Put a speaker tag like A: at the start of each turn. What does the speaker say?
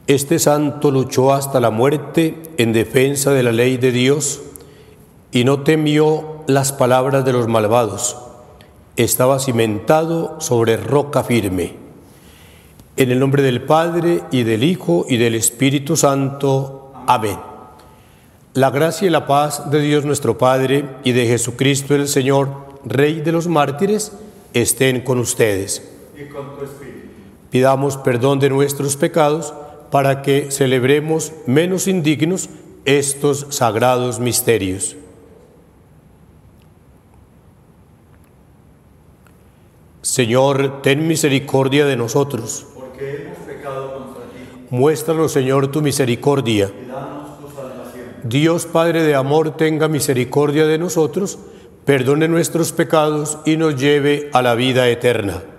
A: Este santo luchó hasta la muerte en defensa de la ley de Dios y no temió las palabras de los malvados. Estaba cimentado sobre roca firme. En el nombre del Padre, y del Hijo, y del Espíritu Santo. Amén. La gracia y la paz de Dios nuestro Padre y de Jesucristo el Señor, Rey de los mártires, estén con ustedes.
B: Y con tu espíritu.
A: Pidamos perdón de nuestros pecados para que celebremos menos indignos estos sagrados misterios. Señor, ten misericordia de nosotros.
B: Porque hemos pecado contra ti.
A: Muéstranos, Señor, tu misericordia.
B: Y danos tu salvación.
A: Dios Padre de amor, tenga misericordia de nosotros, perdone nuestros pecados y nos lleve a la vida eterna.